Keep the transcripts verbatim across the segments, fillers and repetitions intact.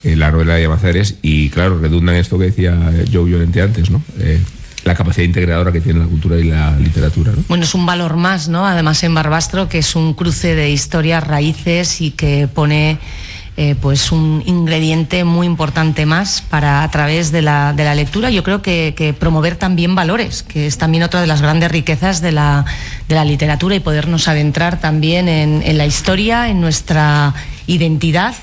eh, la novela de Llamazares, y claro, redunda en esto que decía Joe Llorente antes, ¿no? Eh, la capacidad integradora que tiene la cultura y la literatura, ¿no? Bueno, es un valor más, ¿no? Además en Barbastro, que es un cruce de historias, raíces, y que pone eh, pues un ingrediente muy importante más para, a través de la, de la lectura, yo creo que, que promover también valores, que es también otra de las grandes riquezas de la, de la literatura, y podernos adentrar también en, en la historia, en nuestra identidad,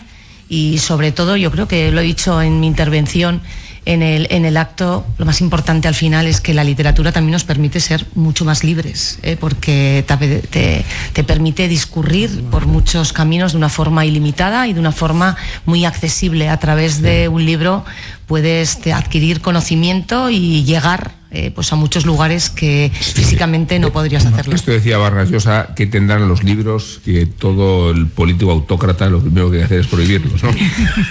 y sobre todo, yo creo que lo he dicho en mi intervención en el, en el acto, lo más importante al final es que la literatura también nos permite ser mucho más libres, ¿eh? Porque te, te, te permite discurrir por muchos caminos de una forma ilimitada y de una forma muy accesible. A través de un libro puedes te, adquirir conocimiento y llegar eh, pues a muchos lugares que físicamente no podrías hacerlo. Esto decía Vargas Llosa, que tendrán los libros que todo el político autócrata lo primero que hacer es prohibirlos, ¿no?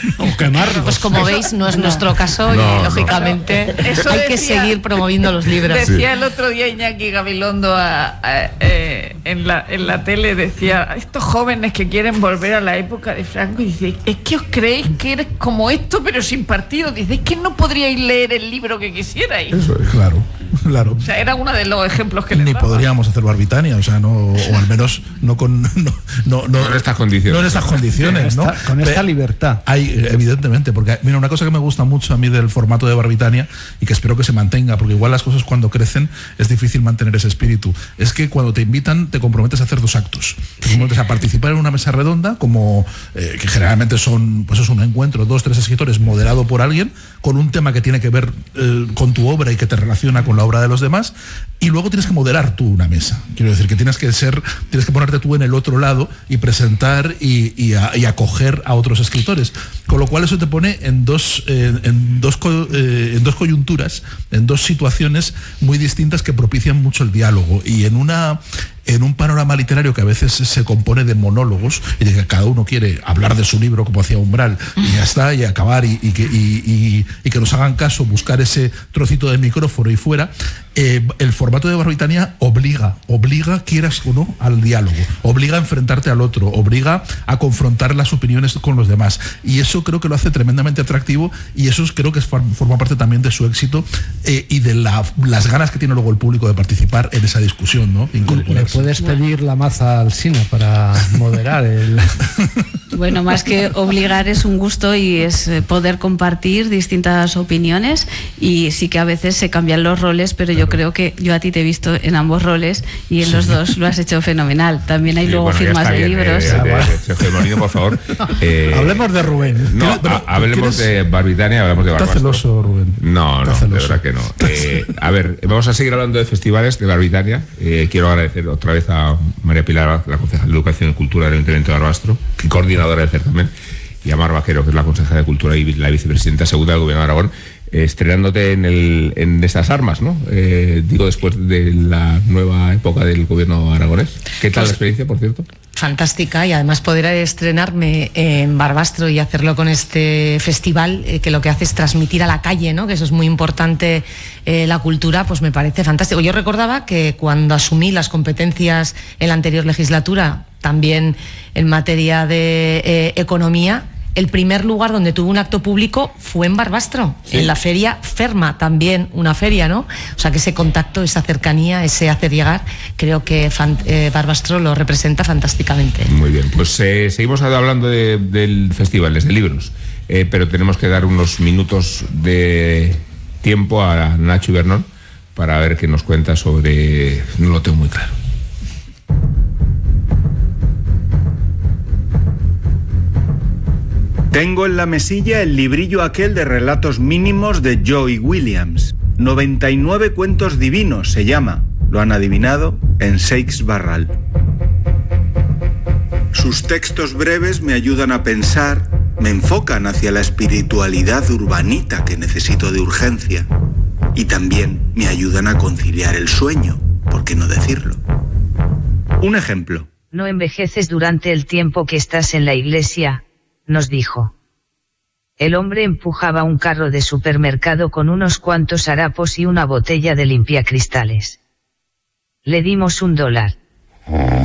O quemarlos. Pues como veis, no es nuestro caso, no, y lógicamente no. Eso hay decía, que seguir promoviendo los libros. Decía el otro día Iñaki Gabilondo a, a, eh, en, la, en la tele, decía, estos jóvenes que quieren volver a la época de Franco, y dice, es que os creéis que eres como esto pero sin partido. Dice, es que no podríais leer el libro que quisierais. Eso es, claro, claro. O sea, era uno de los ejemplos que les Ni daba. podríamos hacer Barbitania, o sea, no, o al menos no con no, no, no, no en estas condiciones. No en estas condiciones, ¿no? Con esta, con esta libertad. Hay, evidentemente, porque mira, una cosa que me gusta mucho a mí del formato de Barbitania, y que espero que se mantenga, porque igual las cosas cuando crecen es difícil mantener ese espíritu, es que cuando te invitan te comprometes a hacer dos actos. Te comprometes a participar en una mesa redonda, como eh, que generalmente son, pues es un encuentro, dos, tres escritores, moderado por alguien, con un tema que tiene que ver eh, con tu obra y que te relaciona con la obra de los demás, y luego tienes que moderar tú una mesa. Quiero decir que tienes que ser, tienes que ponerte tú en el otro lado y presentar y, y, a, y acoger a otros escritores. Con lo cual eso te pone en dos, eh, en, dos co, eh, en dos coyunturas, en dos situaciones muy distintas que propician mucho el diálogo. Y en una en un panorama literario que a veces se compone de monólogos y de que cada uno quiere hablar de su libro como hacía Umbral y ya está, y acabar y, y, que, y, y, y que nos hagan caso, buscar ese trocito de micrófono y fuera, eh, el formato de Barbitania obliga, obliga, quieras o no, al diálogo, obliga a enfrentarte al otro, obliga a confrontar las opiniones con los demás, y eso creo que lo hace tremendamente atractivo, y eso creo que es, forma parte también de su éxito eh, y de la, las ganas que tiene luego el público de participar en esa discusión, ¿no? Incorporarse. Puedes pedir la maza al Sina para moderar el... Bueno, más que obligar, es un gusto y es poder compartir distintas opiniones, y sí que a veces se cambian los roles, pero yo creo que yo a ti te he visto en ambos roles y en sí. los dos lo has hecho fenomenal. También hay sí, luego bueno, firmas de bien, libros. Eh, de, de, Sergio Molino, por favor. Eh, hablemos de Rubén. No, a, hablemos de Barbitania, hablemos de Barbastro. Está celoso, Rubén. No, no, celoso. De verdad que no. Eh, a ver, vamos a seguir hablando de festivales de Barbitania. Eh, quiero agradecer otra vez a María Pilar, la concejal de Educación y Cultura del Ayuntamiento de Barbastro, que coordinadora del certamen, y a Mar Vaquero, que es la consejera de Cultura y la vicepresidenta segunda del Gobierno de Aragón, eh, estrenándote en, el, en estas armas, ¿no? Eh, digo, después de la nueva época del Gobierno aragonés. ¿Qué tal pues, la experiencia, por cierto? Fantástica, y además poder estrenarme en Barbastro y hacerlo con este festival, eh, que lo que hace es transmitir a la calle, ¿no? Que eso es muy importante, eh, la cultura, pues me parece fantástico. Yo recordaba que cuando asumí las competencias en la anterior legislatura, también en materia de eh, economía, el primer lugar donde tuve un acto público fue en Barbastro, sí. En la feria Ferma, también una feria, ¿no? O sea que ese contacto, esa cercanía, ese hacer llegar, creo que fan, eh, Barbastro lo representa fantásticamente. Muy bien, pues eh, seguimos hablando de, del festival, de libros, eh, pero tenemos que dar unos minutos de tiempo a Nacho Ibernón para ver qué nos cuenta sobre... No lo tengo muy claro. Tengo en la mesilla el librillo aquel de relatos mínimos de Joy Williams. noventa y nueve cuentos divinos se llama. Lo han adivinado en Seix Barral. Sus textos breves me ayudan a pensar, me enfocan hacia la espiritualidad urbanita que necesito de urgencia. Y también me ayudan a conciliar el sueño, ¿por qué no decirlo? Un ejemplo. No envejeces durante el tiempo que estás en la iglesia, nos dijo. El hombre empujaba un carro de supermercado con unos cuantos harapos y una botella de limpiacristales. Le dimos un dólar.